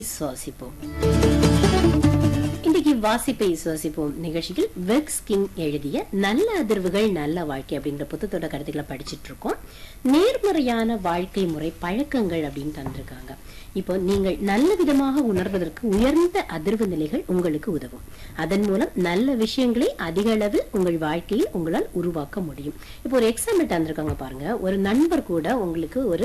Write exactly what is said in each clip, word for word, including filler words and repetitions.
சுவாசிப்போம். இன்றைக்கு வாசிப்பை சுவாசிப்போம் நிகழ்ச்சியில் வெக்ஸ் கிங் எழுதிய நல்ல அதிர்வுகள் நல்ல வாழ்க்கை அப்படிங்கிற புத்தகத்தோட கருத்துக்களை படிச்சுட்டு இருக்கோம். நேர்மறையான வாழ்க்கை முறை பழக்கங்கள் அப்படின்னு தந்திருக்காங்க. இப்போ நீங்கள் நல்ல விதமாக உணர்வதற்கு உயர்ந்த அதிர்வு நிலைகள் உங்களுக்கு உதவும். அதன் மூலம் நல்ல விஷயங்களை அதிக அளவு உங்கள் வாழ்க்கையில் உங்களால் உருவாக்க முடியும். இப்போ ஒரு எக்ஸாம்பிள் தந்திருக்காங்க பாருங்க. ஒரு நண்பர் கூட உங்களுக்கு ஒரு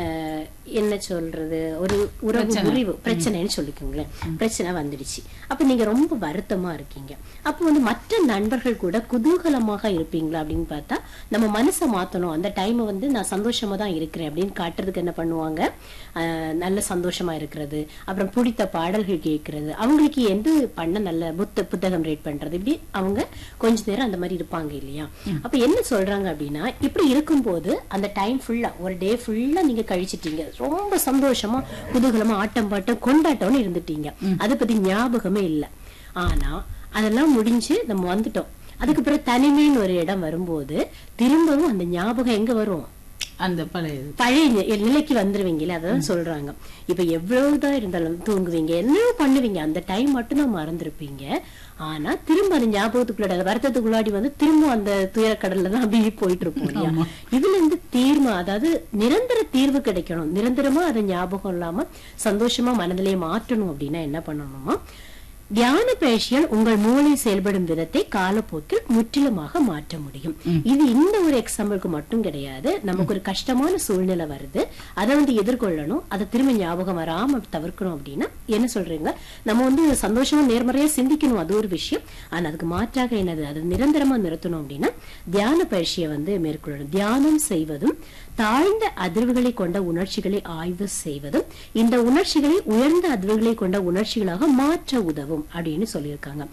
என்ன சொல்றது ஒரு உறவு முறிவு பிரச்சனைன்னு சொல்லிக்கோங்களேன், பிரச்சனை வந்துடுச்சு. அப்ப நீங்க ரொம்ப வருத்தமா இருக்கீங்க. அப்போ வந்து மற்ற நண்பர்கள் கூட குதூகலமாக இருப்பீங்களா அப்படின்னு பார்த்தா, நம்ம மனசை மாத்தணும், அந்த டைம் வந்து நான் சந்தோஷமா தான் இருக்கிறேன் அப்படின்னு காட்டுறதுக்கு என்ன பண்ணுவாங்க, நல்ல சந்தோஷமா இருக்கிறது, அப்புறம் பிடித்த பாடல்கள் கேட்கறது, அவங்களுக்கு எந்த பண்ண நல்ல புத்த புத்தகம் ரீட் பண்றது, இப்படி அவங்க கொஞ்ச நேரம் அந்த மாதிரி இருப்பாங்க இல்லையா. அப்ப என்ன சொல்றாங்க அப்படின்னா, இப்படி இருக்கும்போது அந்த டைம் ஃபுல்லா ஒரு டே ஃபுல்லா நீங்க கழிச்சிட்டீங்க, ரொம்ப சந்தோஷமா குதூகலமா ஆட்டம் பாட்டம் கொண்டாட்டம்னு இருந்துட்டீங்க, அதை பத்தி ஞாபகமே இல்லை. ஆனா அதெல்லாம் முடிஞ்சு நம்ம வந்துட்டோம். அதுக்கு பிறகு தனிமைன்னு ஒரு இடம் வரும்போது திரும்பவும் அந்த ஞாபகம் எங்க வரும், அந்த பழைய பழைய நிலைக்கு வந்துருவீங்கல்ல. அதான் சொல்றாங்க. இப்ப எவ்வளவுதான் இருந்தாலும் தூங்குவீங்க, என்ன பண்ணுவீங்க, அந்த டைம் மட்டும் தான் மறந்துருப்பீங்க. ஆனா திரும்ப அந்த ஞாபகத்துக்குள்ள வருத்தத்துக்குள்ளாடி வந்து திரும்ப அந்த துயரக்கடல்ல தான் அப்படியே போயிட்டு இருப்போம் இல்லையா. இதுல இருந்து தீர்வு, அதாவது நிரந்தர தீர்வு கிடைக்கணும், நிரந்தரமா அதை ஞாபகம் இல்லாம சந்தோஷமா மனதிலே மாற்றணும் அப்படின்னா என்ன பண்ணணுமா, தியான பயிற்சியால் உங்கள் மூளை செயல்படும் விதத்தை காலப்போக்கில் முற்றிலுமாக மாற்ற முடியும். இது இந்த ஒரு எக்ஸாம்பிளுக்கு மட்டும் கிடையாது. நமக்கு ஒரு கஷ்டமான சூழ்நிலை வருது, அதை வந்து எதிர்கொள்ளணும், அதை திரும்ப ஞாபகம் வராம தவிர்க்கணும் அப்படின்னா என்ன சொல்றீங்க, நம்ம வந்து சந்தோஷமா நேர்மறையா சிந்திக்கணும், அது ஒரு விஷயம். ஆனா அதுக்கு மாற்றாக என்னது, அது நிரந்தரமா நிறுத்தணும் அப்படின்னா தியான பயிற்சியை வந்து மேற்கொள்ளணும். தியானம் செய்வதும் தாழ்ந்த அதிர்வுகளை கொண்ட உணர்ச்சிகளை ஆய்வு செய்வதும் இந்த உணர்ச்சிகளை உயர்ந்த அதிர்வுகளை கொண்ட உணர்ச்சிகளாக மாற்ற உதவும் அப்படின்னு சொல்லியிருக்காங்க.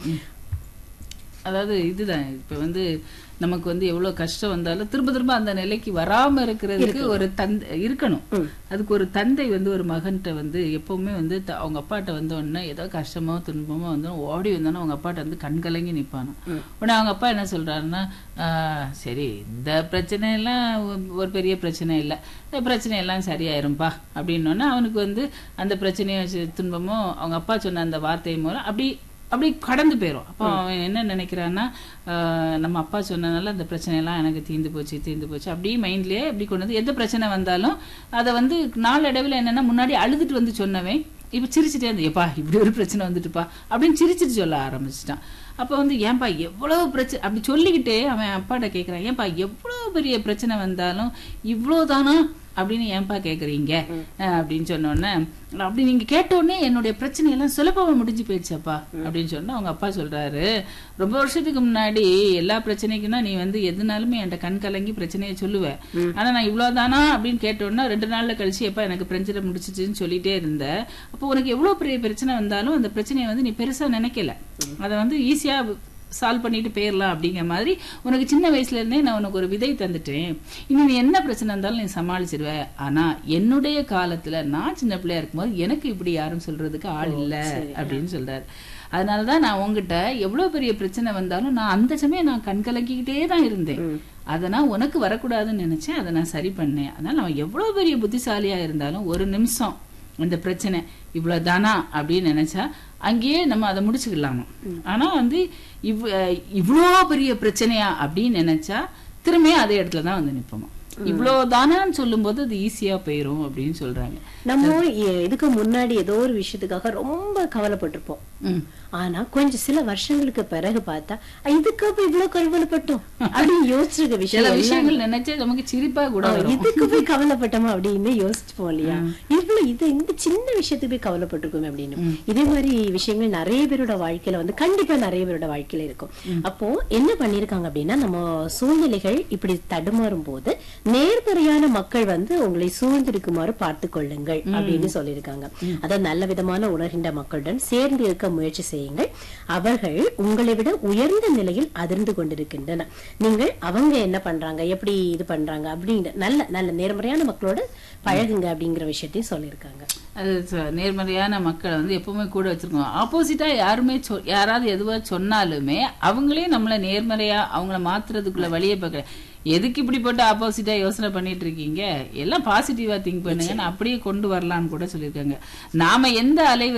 அதாவது இதுதான் இப்ப வந்து நமக்கு வந்து எவ்வளவு கஷ்டம் வந்தாலும் திரும்ப திரும்ப அந்த நிலைக்கு வராம இருக்கிறதுக்கு ஒரு தந்தை இருக்கணும். அதுக்கு ஒரு தந்தை வந்து ஒரு மகன்கிட்ட வந்து எப்பவுமே வந்து அவங்க அப்பாட்ட வந்த உடனே ஏதோ கஷ்டமோ துன்பமோ வந்து ஓடி வந்தோன்னா அவங்க அப்பாட்ட வந்து கண்கலங்கி நிப்பானோ. உடனே அவங்க அப்பா என்ன சொல்றாருன்னா, ஆஹ் சரி இந்த பிரச்சனை எல்லாம் ஒரு பெரிய பிரச்சனை இல்லை, இந்த பிரச்சனை எல்லாம் சரியாயிரும்பா அப்படின்னோன்னா அவனுக்கு வந்து அந்த பிரச்சனையோ துன்பமோ அவங்க அப்பா சொன்ன அந்த வார்த்தை மூலம் அப்படி அப்படி கடந்து போயிடும். அப்போ அவன் என்ன நினைக்கிறான்னா, நம்ம அப்பா சொன்னதுனால அந்த பிரச்சனையெல்லாம் எனக்கு தீர்ந்து போச்சு தீர்ந்து போச்சு அப்படி மைண்ட்லயே அப்படி கொண்டு வந்து எந்த பிரச்சனை வந்தாலும் அதை வந்து நாளடைவில் என்னன்னா, முன்னாடி அழுதுட்டு வந்து சொன்னவன் இப்ப சிரிச்சுட்டே இருந்து, எப்பா இப்படி ஒரு பிரச்சனை வந்துட்டுப்பா அப்படின்னு சிரிச்சிட்டு சொல்ல ஆரம்பிச்சிட்டான். அப்ப வந்து ஏன்பா எவ்வளவு பிரச்சனை அப்படி சொல்லிக்கிட்டே அவன் அப்பாட்ட கேட்கிறான், ஏன்பா எவ்வளவு பெரிய பிரச்சனை வந்தாலும் இவ்வளவுதானா அப்படின்னு ஏன்பா கேக்குறீங்க அப்படின்னு சொன்னோடனே, அப்படி நீங்க கேட்டோடனே என்னுடைய பிரச்சனை எல்லாம் சுலபமா முடிஞ்சு போயிடுச்சப்பா அப்படின்னு சொன்னா அவங்க அப்பா சொல்றாரு, ரொம்ப வருஷத்துக்கு முன்னாடி எல்லா பிரச்சனைக்குன்னா நீ வந்து எதுனாலுமே என்கிட்ட கண் கலங்கி பிரச்சனையை சொல்லுவேன், ஆனா நான் இவ்வளவுதானா அப்படின்னு கேட்டோன்னா ரெண்டு நாள்ல கழிச்சு எப்ப எனக்கு பிரச்சனை முடிச்சிச்சுன்னு சொல்லிட்டே இருந்த. அப்போ உனக்கு எவ்வளவு பெரிய பிரச்சனை வந்தாலும் அந்த பிரச்சனையை வந்து நீ பெருசா நினைக்கல, அதை வந்து ஈஸியா சால்வ் பண்ணிட்டு போயிடலாம் அப்படிங்கிற மாதிரி உனக்கு சின்ன வயசுல இருந்தே நான் உனக்கு ஒரு விதை தந்துட்டேன், இனி நீ என்ன பிரச்சனை இருந்தாலும் நீ சமாளிச்சிருவ. ஆனா என்னுடைய காலத்துல நான் சின்ன பிள்ளையா இருக்கும்போது எனக்கு இப்படி யாரும் சொல்றதுக்கு ஆள் இல்ல அப்படின்னு சொல்றாரு. அதனாலதான் நான் உங்ககிட்ட எவ்வளவு பெரிய பிரச்சனை வந்தாலும் நான் அந்த சமயம் நான் கண் கலக்கிக்கிட்டே தான் இருந்தேன், அதை நான் உனக்கு வரக்கூடாதுன்னு நினைச்சேன், அதை நான் சரி பண்ணேன். அதனால நான் எவ்வளவு பெரிய புத்திசாலியா இருந்தாலும் ஒரு நிமிஷம் இந்த பிரச்சனை இவ்வளவு தானா அப்படின்னு நினைச்சா அங்கேயே நம்ம அதை முடிச்சுக்கலாமா. ஆனா வந்து இவ் இவ்வளோ பெரிய பிரச்சனையா அப்படின்னு நினைச்சா திரும்பியும் அதே இடத்துலதான் வந்து நிப்போமா. இவ்வளவு தானான்னு சொல்லும் போது அது ஈஸியா போயிரும் அப்படின்னு சொல்றாங்க. நம்ம இதுக்கு முன்னாடி ஏதோ ஒரு விஷயத்துக்காக ரொம்ப கவலைப்பட்டிருப்போம், ஆனா கொஞ்சம் சில வருஷங்களுக்கு பிறகு பார்த்தா இதுக்கு போய் இவ்வளவு கவலைப்பட்டோம் அப்படின்னு யோசிச்சிருக்க விஷயம் விஷயங்கள் நினைச்சா நமக்கு சிரிப்பா கூட இதுக்கு போய் கவலைப்பட்டோமா அப்படின்னு யோசிச்சுப்போம் இல்லையா. இவ்வளவு இது இந்த சின்ன விஷயத்துக்கு போய் கவலைப்பட்டிருக்கோம் அப்படின்னு. இதே மாதிரி விஷயங்கள் நிறைய பேரோட வாழ்க்கையில வந்து கண்டிப்பா நிறைய பேரோட வாழ்க்கையில இருக்கும். அப்போ என்ன பண்ணிருக்காங்க அப்படின்னா, நம்ம சூழ்நிலைகள் இப்படி தடுமாறும் போது நேர்மறையான மக்கள் வந்து உங்களை சூழ்ந்திருக்குமாறு பார்த்து கொள்ளுங்கள் அப்படின்னு சொல்லியிருக்காங்க. அதாவது நல்ல விதமான உணர்கின்ற மக்களுடன் சேர்ந்து இருக்க முயற்சி செய்யுங்கள், அவர்கள் உங்களை விட உயர்ந்த நிலையில் அதிர்ந்து கொண்டிருக்கின்றன. நீங்கள் அவங்க என்ன பண்றாங்க எப்படி இது பண்றாங்க அப்படிங்கிற நல்ல நல்ல நேர்மறையான மக்களோட பழகுங்க அப்படிங்கிற விஷயத்தையும் சொல்லியிருக்காங்க. அது நேர்மறையான மக்களை வந்து எப்பவுமே கூட வச்சிருக்கோம். ஆப்போசிட்டா யாருமே யாராவது எதுவா சொன்னாலுமே அவங்களே நம்மள நேர்மறையா அவங்கள மாத்துறதுக்குள்ள வழியை பார்க்க. எதுக்கு இப்படி போட்டு ஆப்போசிட்டா யோசனை பண்ணிட்டு இருக்கீங்க, எல்லாம் பாசிட்டிவா திங்க் பண்ணுங்கன்னு அப்படியே கொண்டு வரலான்னு கூட சொல்லியிருக்காங்க. நாம எந்த அலை